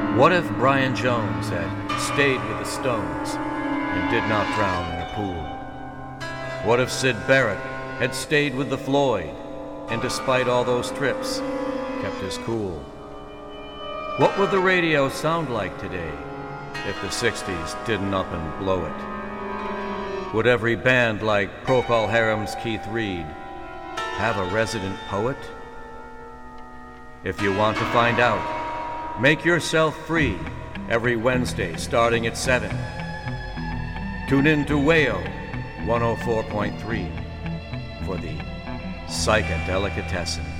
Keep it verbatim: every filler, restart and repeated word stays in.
What if Brian Jones had stayed with the Stones and did not drown in a pool? What if Syd Barrett had stayed with the Floyd and despite all those trips, kept his cool? What would the radio sound like today if the sixties didn't up and blow it? Would every band like Procol Harum's Keith Reed have a resident poet? If you want to find out, make yourself free every Wednesday starting at seven. Tune in to Wayo one oh four point three for the Psychedelicatessen.